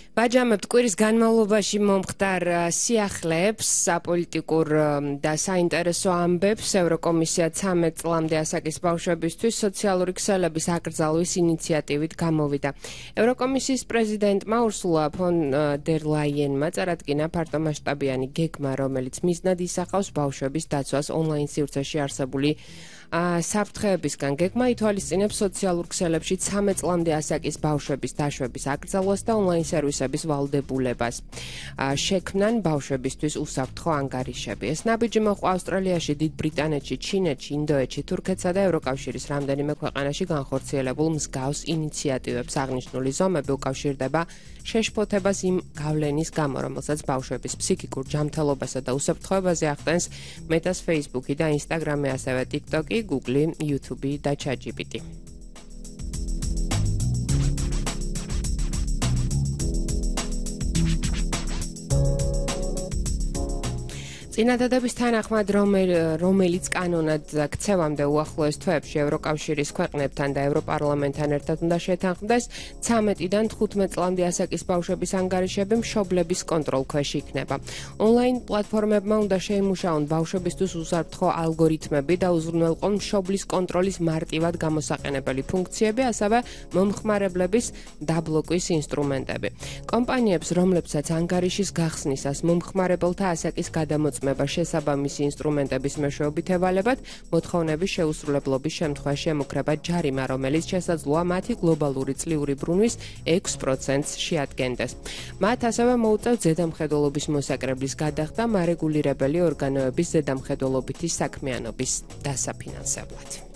ვაჯამებთ კვირის განმავლობაში მომხდარ სიახლეებს, საპოლიტიკურ და საინტერესო ამბებს. ევროკომისია 13 წლამდე ასაკის ბავშვებისთვის სოციალური ქსელების აკრძალვის ინიციატივით გამოვიდა. ევროკომისიის პრეზიდენტმა ურსულა ფონ დერ ლაიენმა წარადგინა ფართომასშტაბიანი გეგმა, რომელიც მიზნად ისახავს ბავშვების დაცვას ონლაინ სივრცეში არსებული საფრთხეებისგან. გეგმა ითვალისწინებს სოციალურ ქსელებში 13 წლამდე ასაკის ბავშვების დაშვების აკრძალვას და ონლაინ სერვისების ვალდებულებას. შექმნან ბავშვებისთვის უსაფრთხო ანგარიშები. ეს ნაბიჯი მოყვა ავსტრალიაში, დიდ ბრიტანეთში, ჩინეთში, ინდოეთში, თურქეთსა და ევროკავშირის რამდენიმე ქვეყანაში განხორციელებულ მსგავს ინიციატივებს. აღნიშნული ზომები უკავშირდება შეშფოთებას იმ გავლენის გამო, რომელსაც ბავშვების ფსიქიკურ ჯანმრთელობასა და უსაფრთხოებაზე ახდენს მეტას Facebook და Instagram-ი, ასევე TikTok-ი, Google, YouTube და ChatGPT. წინადადების თანახმად, რომელიც კანონად ქცევამდე უახლოეს თვეებში ევროკავშირის ქვეყნებთან და ევროპარლამენტთან ერთად უნდა შეთანხმდეს, 13-დან 15 წლამდე ასაკის ბავშვების ანგარიშები მშობლების კონტროლქვეშ იქნება. ონლაინ პლატფორმებმა უნდა შეიმუშაონ ბავშვებისთვის უსაფრთხო ალგორითმები და უზრუნველყონ მშობლის კონტროლის მარტივად გამოსაყენებელი ფუნქციები, ასევე მომხმარებლების დაბლოკვის ინსტრუმენტები. კომპანიებს, რომლებსაც ანგარიშის გახსნისას მომხმარებელთა ასაკის გადამოწმება შესაბამისი ინსტრუმენტების მეშვეობით ევალებათ, მოთხოვნების შეუსრულებლობის შემთხვევაში ემუქრება ჯარიმა, რომელიც შესაძლოა მათი გლობალური წლიური ბრუნვის 6%-ს შეადგენდეს. მათ ასევე მოუწევთ ზედამხედველობის მოსაკრებლის გადახდა მარეგულირებელი ორგანოების ზედამხედველობითი საქმიანობის დასაფინანსებლად.